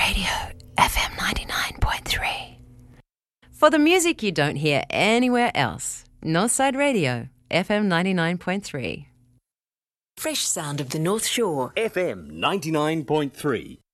Radio, FM 99.3. For the music you don't hear anywhere else, Northside Radio, FM 99.3. Fresh sound of the North Shore. FM 99.3.